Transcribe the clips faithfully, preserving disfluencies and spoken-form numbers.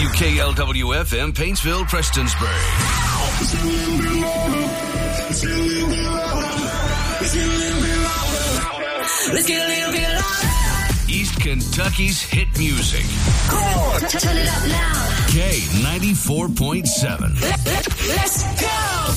W K L W F M, Paintsville, Prestonsburg. Let's get a little bit louder. East Kentucky's hit music. Cool. Turn it up loud. K ninety-four point seven. Let, let, let's go.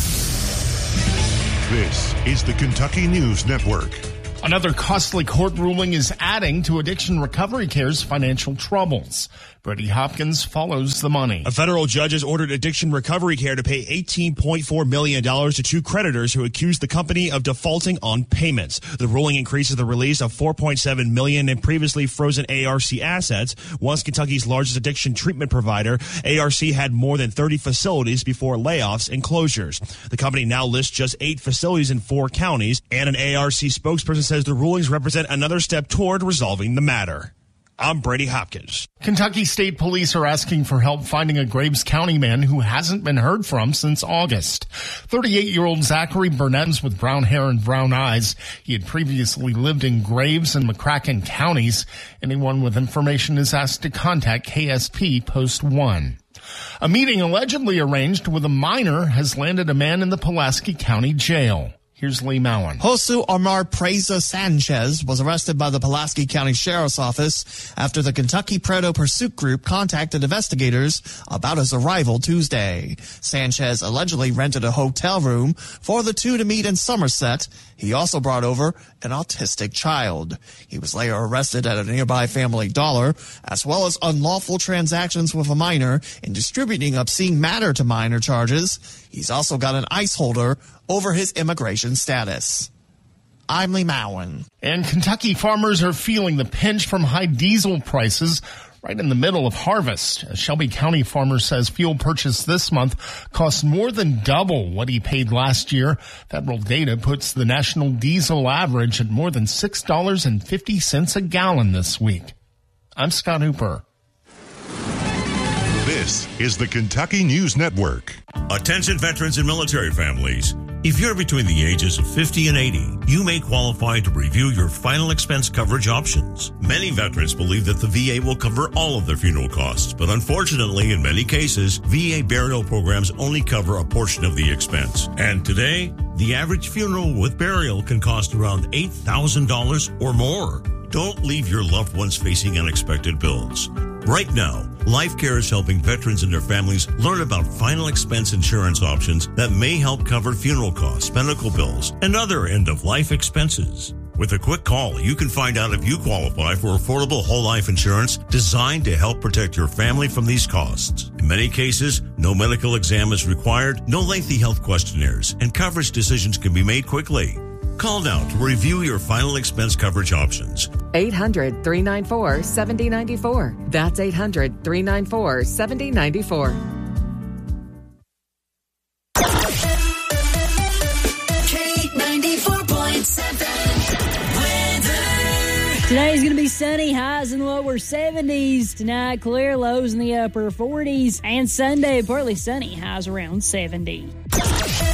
This is the Kentucky News Network. Another costly court ruling is adding to Addiction Recovery Care's financial troubles. Brady Hopkins follows the money. A federal judge has ordered Addiction Recovery Care to pay eighteen point four million dollars to two creditors who accused the company of defaulting on payments. The ruling increases the release of four point seven million dollars in previously frozen A R C assets. Once Kentucky's largest addiction treatment provider, A R C had more than thirty facilities before layoffs and closures. The company now lists just eight facilities in four counties, and an A R C spokesperson says the rulings represent another step toward resolving the matter. I'm Brady Hopkins. Kentucky State Police are asking for help finding a Graves County man who hasn't been heard from since August. thirty-eight-year-old Zachary Burnett with brown hair and brown eyes. He had previously lived in Graves and McCracken counties. Anyone with information is asked to contact K S P Post one. A meeting allegedly arranged with a minor has landed a man in the Pulaski County Jail. Here's Lee Mowen. Josu Omar Preza Sanchez was arrested by the Pulaski County Sheriff's Office after the Kentucky Predo Pursuit Group contacted investigators about his arrival Tuesday. Sanchez allegedly rented a hotel room for the two to meet in Somerset. He also brought over an autistic child. He was later arrested at a nearby Family Dollar, as well as unlawful transactions with a minor and distributing obscene matter to minor charges. He's also got an ICE holder over his immigration status. I'm Lee Mowen. And Kentucky farmers are feeling the pinch from high diesel prices right in the middle of harvest. A Shelby County farmer says fuel purchased this month cost more than double what he paid last year. Federal data puts the national diesel average at more than six dollars and fifty cents a gallon this week. I'm Scott Hooper. This is the Kentucky News Network. Attention veterans and military families. If you're between the ages of fifty and eighty, you may qualify to review your final expense coverage options. Many veterans believe that the V A will cover all of their funeral costs, but unfortunately, in many cases, V A burial programs only cover a portion of the expense. And today, the average funeral with burial can cost around eight thousand dollars or more. Don't leave your loved ones facing unexpected bills. Right now, LifeCare is helping veterans and their families learn about final expense insurance options that may help cover funeral costs, medical bills, and other end-of-life expenses. With a quick call, you can find out if you qualify for affordable whole life insurance designed to help protect your family from these costs. In many cases, no medical exam is required, no lengthy health questionnaires, and coverage decisions can be made quickly. Call now to review your final expense coverage options. eight hundred, three nine four, seven oh nine four. That's eight hundred, three nine four, seven oh nine four. K ninety-four point seven. Weather. Today's going to be sunny, highs in the lower seventies. Tonight, clear, lows in the upper forties. And Sunday, partly sunny, highs around seventy.